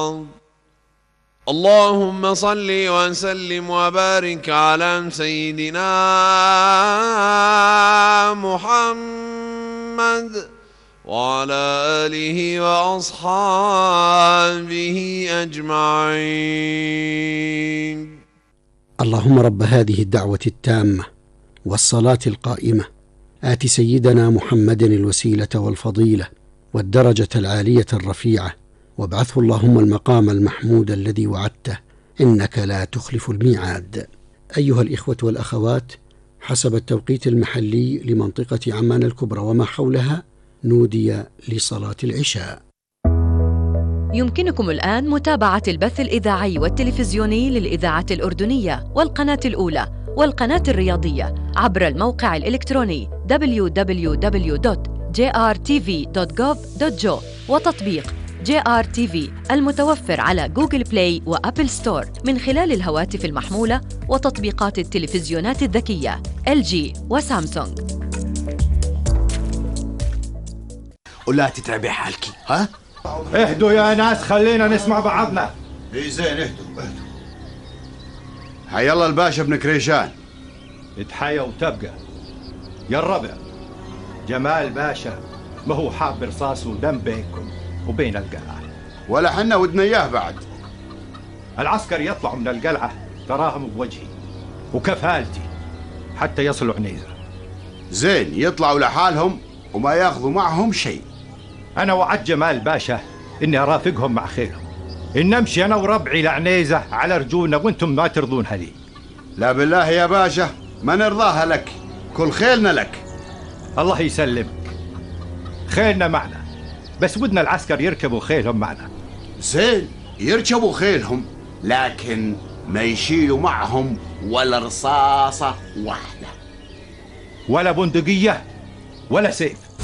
الأرض. اللهم صل وسلم وبارك على سيدنا محمد وعلى آله وأصحابه أجمعين. اللهم رب هذه الدعوة التامة والصلاة القائمة آت سيدنا محمد الوسيلة والفضيلة والدرجة العالية الرفيعة، وابعثه اللهم المقام المحمود الذي وعدته، إنك لا تخلف الميعاد. أيها الإخوة والأخوات، حسب التوقيت المحلي لمنطقة عمان الكبرى وما حولها نودي لصلاة العشاء. يمكنكم الآن متابعة البث الإذاعي والتلفزيوني للإذاعة الأردنية والقناة الأولى والقناة الرياضية عبر الموقع الإلكتروني www.jrtv.gov.jo وتطبيق JRTV المتوفر على جوجل بلاي وأبل ستور من خلال الهواتف المحمولة وتطبيقات التلفزيونات الذكية LG وسامسونج. ولا تتعبي حالك، ها؟ اهدوا يا ناس، خلينا نسمع بعضنا. اي زين، اهدوا. حي الله الباشا ابن كريشان. اتحيا وتبقى يا الربع. جمال باشا ما هو حاب رصاص ودم بينكم وبين القلعة، ولا حنا ودنا اياه بعد. العسكر يطلعوا من القلعة تراهم بوجهي وكفالتي حتى يصلوا عنيزة. زين، يطلعوا لحالهم وما ياخذوا معهم شيء. أنا وعد جمال باشا إني أرافقهم مع خيلهم، إن نمشي أنا وربعي لعنيزة على رجولنا وإنتم ما ترضونها لي. لا بالله يا باشا، ما نرضاها لك، كل خيلنا لك. الله يسلمك، خيلنا معنا، بس ودنا العسكر يركبوا خيلهم معنا. زين، يركبوا خيلهم، لكن ما يشيلوا معهم ولا رصاصة واحدة، ولا بندقية ولا سيف.